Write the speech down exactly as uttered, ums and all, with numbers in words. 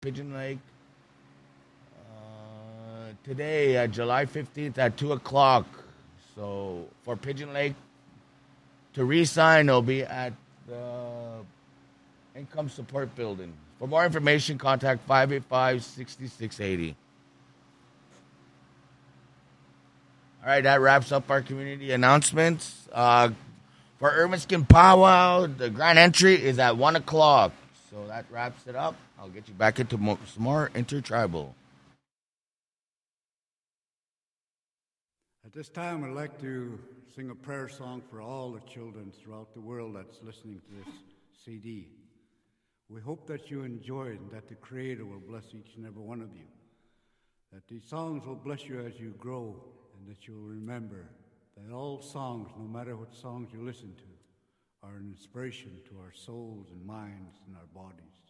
Pigeon Lake. Uh, today, uh, July fifteenth at two o'clock. So for Pigeon Lake to re-sign, it'll be at the Income Support Building. For more information, contact five eight five, six six eight zero. All right, that wraps up our community announcements. Uh, for Urban Skin Powwow, the grand entry is at one o'clock. So that wraps it up. I'll get you back into mo- some more Intertribal. At this time, I'd like to sing a prayer song for all the children throughout the world that's listening to this C D. We hope that you enjoy it and that the Creator will bless each and every one of you. That these songs will bless you as you grow, and that you'll remember that all songs, no matter what songs you listen to, are an inspiration to our souls and minds and our bodies.